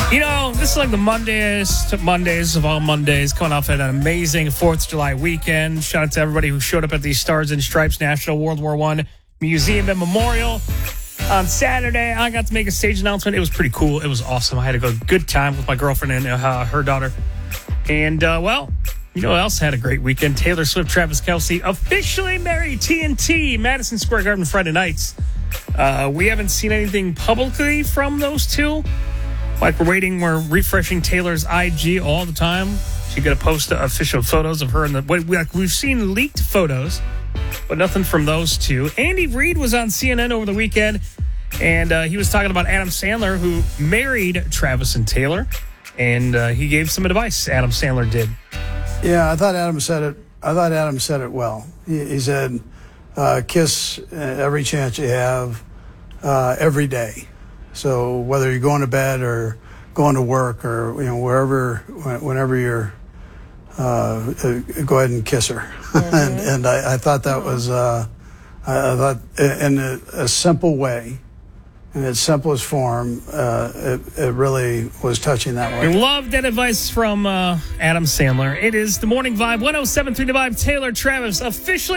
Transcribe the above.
This is like the Mondays of all Mondays, coming off an amazing 4th of July weekend. Shout out to everybody who showed up at the Stars and Stripes National World War I Museum and Memorial. On Saturday, I got to make a stage announcement. It was pretty cool. It was awesome. I had a good time with my girlfriend and her daughter. And, you know who else had a great weekend? Taylor Swift, Travis Kelce officially married TNT, Madison Square Garden Friday nights. We haven't seen anything publicly from those two. We're refreshing Taylor's IG all the time. She's going to post official photos of her. We've seen leaked photos, but nothing from those two. Andy Reid was on CNN over the weekend, and he was talking about Adam Sandler, who married Travis and Taylor, and he gave some advice. Adam Sandler did. Yeah, I thought Adam said it well. He said, kiss every chance you have, every day. So whether you're going to bed or going to work or whenever you're, go ahead and kiss her. Mm-hmm. and I thought that was, I thought in a simple way, in its simplest form, it really was touching that way. Love that advice from Adam Sandler. It is the Morning Vibe, 107.3 The Vibe. Taylor, Travis officially